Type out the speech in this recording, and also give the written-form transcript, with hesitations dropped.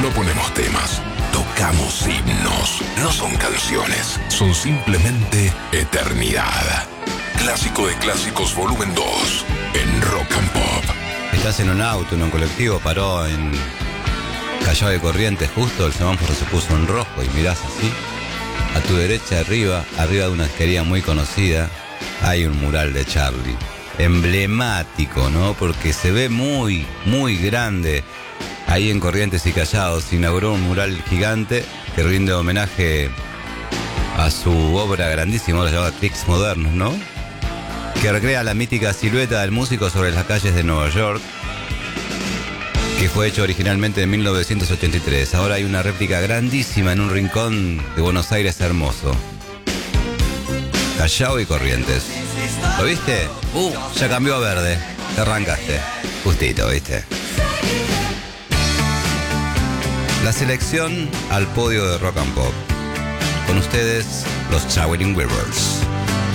No ponemos temas, tocamos himnos. No son canciones, son simplemente eternidad. Clásico de Clásicos Volumen 2 en Rock and Pop. Estás en un auto, en un colectivo, paró en Callao de Corrientes, justo el semáforo se puso en rojo y mirás así. A tu derecha, arriba de una esquería muy conocida, hay un mural de Charlie. Emblemático, ¿no? Porque se ve muy, muy grande. Ahí en Corrientes y Callao se inauguró un mural gigante que rinde homenaje a su obra grandísima, ahora llamada Clics Modernos, ¿no? Que recrea la mítica silueta del músico sobre las calles de Nueva York, que fue hecho originalmente en 1983. Ahora hay una réplica grandísima en un rincón de Buenos Aires hermoso. Callao y Corrientes. ¿Lo viste? Ya cambió a verde. Te arrancaste. Justito, ¿viste? La selección al podio de Rock and Pop. Con ustedes, los Traveling Wilburys.